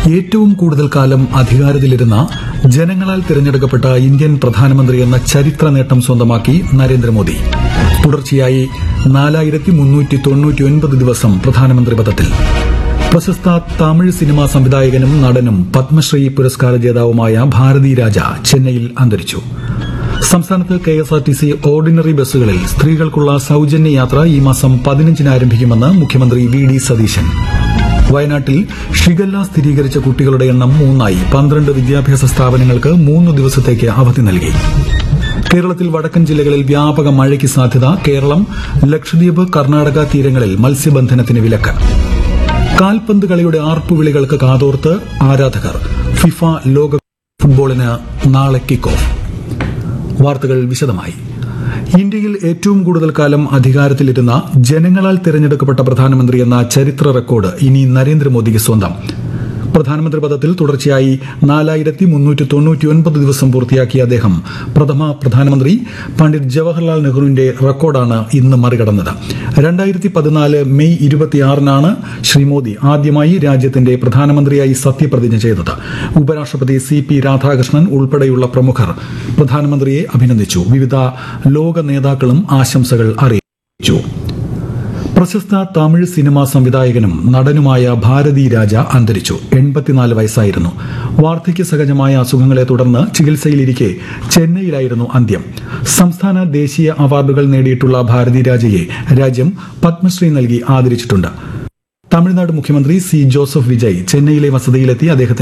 ഏറ്റവും കൂടുതൽ കാലം അധികാരത്തിലിരുന്ന ജനങ്ങളാൽ തിരഞ്ഞെടുക്കപ്പെട്ട ഇന്ത്യൻ പ്രധാനമന്ത്രി എന്ന ചരിത്ര നേട്ടം സ്വന്തമാക്കി നരേന്ദ്രമോദി. തുടർച്ചയായി 4399 ദിവസം പ്രധാനമന്ത്രി പദത്തിൽ. പ്രശസ്ത തമിഴ് സിനിമാ സംവിധായകനും നടനും പത്മശ്രീ പുരസ്കാര ജേതാവുമായ ഭാരതി രാജ ചെന്നൈയിൽ അന്തരിച്ചു. സംസ്ഥാനത്ത് കെഎസ്ആർടിസി ഓർഡിനറി ബസ്സുകളിൽ സ്ത്രീകൾക്കുള്ള സൌജന്യ യാത്ര ഈ മാസം 15-ന് ആരംഭിക്കുമെന്ന് മുഖ്യമന്ത്രി വി.ഡി. സതീശൻ. വയനാട്ടിൽ ഷിഗല്ല സ്ഥിരീകരിച്ച കുട്ടികളുടെ എണ്ണം 3ആയി. 12 വിദ്യാഭ്യാസ സ്ഥാപനങ്ങൾക്ക് 3 ദിവസത്തേക്ക് അവധി നൽകി. കേരളത്തിൽ വടക്കൻ ജില്ലകളിൽ വ്യാപക മഴയ്ക്ക് സാധ്യത. കേരളം, ലക്ഷദ്വീപ്, കർണാടക തീരങ്ങളിൽ മത്സ്യബന്ധനത്തിന് വിലക്ക്. കാൽപന്ത് കളിയുടെ ആർപ്പുവിളികൾക്ക് കാതോർത്ത് ആരാധകർ. ഫിഫ ലോക ഫുട്ബോളിന് നാളെ കിക്ക് ഓഫ്. വാർത്തകൾ വിശദമായി. ഇന്ത്യയിൽ ഏറ്റവും കൂടുതൽ കാലം അധികാരത്തിലിരുന്ന ജനങ്ങളാൽ തിരഞ്ഞെടുക്കപ്പെട്ട പ്രധാനമന്ത്രി എന്ന ചരിത്ര റെക്കോർഡ് ഇനി നരേന്ദ്രമോദിക്ക് സ്വന്തം. പ്രധാനമന്ത്രി പദത്തിൽ തുടർച്ചയായി 4399 ദിവസം പൂർത്തിയാക്കിയ അദ്ദേഹം പ്രഥമ പ്രധാനമന്ത്രി പണ്ഡിറ്റ് ജവഹർലാൽ നെഹ്റുവിന്റെ റെക്കോർഡാണ് ഇന്ന് മറികടന്നത്. 2014 മെയ് 26-നാണ് ശ്രീ മോദി ആദ്യമായി രാജ്യത്തിന്റെ പ്രധാനമന്ത്രിയായി സത്യപ്രതിജ്ഞ ചെയ്തത്. ഉപരാഷ്ട്രപതി സി.പി. രാധാകൃഷ്ണൻ ഉൾപ്പെടെയുള്ള പ്രമുഖർ പ്രധാനമന്ത്രിയെ അഭിനന്ദിച്ചു. വിവിധ ലോക നേതാക്കളും ആശംസകൾ അറിയിച്ചു. പ്രശസ്ത തമിഴ് സിനിമാ സംവിധായകനും നടനുമായ ഭാരതി രാജ അന്തരിച്ചു. 84 വയസ്സായിരുന്നു. വാർദ്ധക്യ സഹജമായ അസുഖങ്ങളെ തുടർന്ന് ചികിത്സയിലിരിക്കെ ചെന്നൈയിലായിരുന്നു അന്ത്യം. സംസ്ഥാന, ദേശീയ അവാർഡുകൾ നേടിയിട്ടുള്ള ഭാരതി രാജയെ രാജ്യം പത്മശ്രീ നൽകി ആദരിച്ചിട്ടുണ്ട്. തമിഴ്നാട് മുഖ്യമന്ത്രി സി ജോസഫ് വിജയ് ചെന്നൈയിലെ വസതിയിലെത്തി അദ്ദേഹത്തിന്